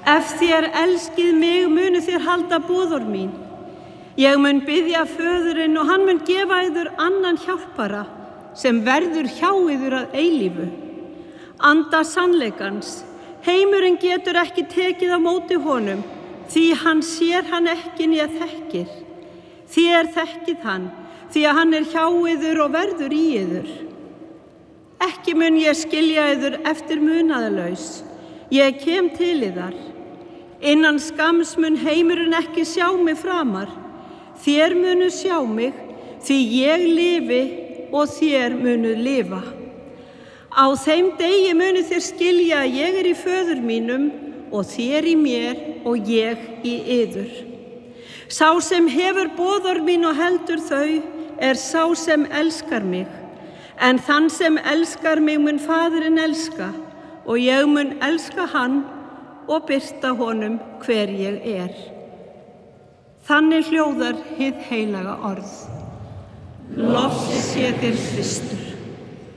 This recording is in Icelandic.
Ef þér elskið mig munu þér halda boðorð mín. Ég mun biðja föðurinn og hann mun gefa yður annan hjálpara sem verður hjá yður að eilífu. Anda sannleikans. Heimurinn getur ekki tekið á móti honum, því hann sér hann ekki né þekkir. Þér þekkið hann, því að hann er hjá yður og verður í yður. Ekki mun ég skilja yður eftir munaðarlaus. Ég kem til yðar. Innan skamms mun heimurinn ekki sjá mig framar. Þér munu sjá mig, því ég lifi og þér munu lifa. Á þeim degi munu þér skilja að ég er í föður mínum og þér í mér og ég í yður. Sá sem hefur boðorð mín og heldur þau er sá sem elskar mig. En þann sem elskar mig mun Faðirinn elska og ég mun elska hann og birta honum hver ég er. Þannig hljóðar hið heilaga orð. Lof sé þér Kristur.